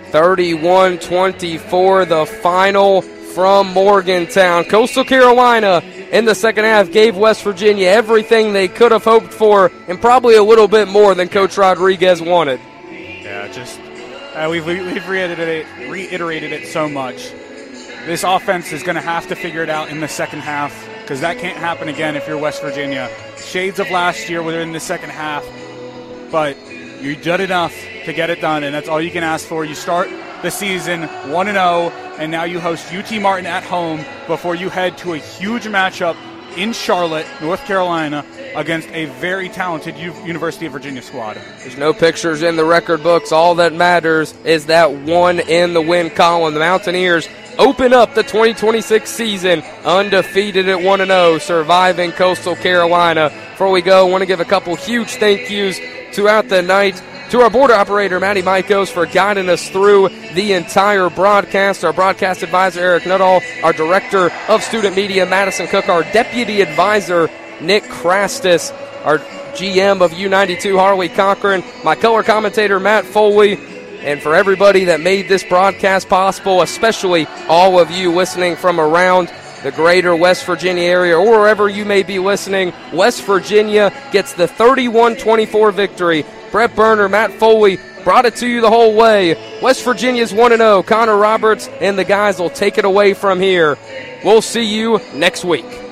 31-24, the final from Morgantown. Coastal Carolina in the second half gave West Virginia everything they could have hoped for and probably a little bit more than Coach Rodriguez wanted. Yeah, just we've reiterated it so much. This offense is going to have to figure it out in the second half because that can't happen again if you're West Virginia. Shades of last year were in the second half, but you did enough to get it done, and that's all you can ask for. You start the season 1-0, and now you host UT Martin at home before you head to a huge matchup in Charlotte, North Carolina, against a very talented University of Virginia squad. There's no pictures in the record books. All that matters is that one in the win column. The Mountaineers open up the 2026 season undefeated at 1-0, surviving Coastal Carolina. Before we go, I want to give a couple huge thank yous throughout the night to our board operator, Matty Mikos, for guiding us through the entire broadcast, our broadcast advisor, Eric Nuttall, our director of student media, Madison Cook, our deputy advisor, Nick Krastis, our GM of U92, Harley Cochran, my color commentator, Matt Foley, and for everybody that made this broadcast possible, especially all of you listening from around the greater West Virginia area or wherever you may be listening. West Virginia gets the 31-24 victory. Brett Burner, Matt Foley brought it to you the whole way. West Virginia's 1-0. Connor Roberts and the guys will take it away from here. We'll see you next week.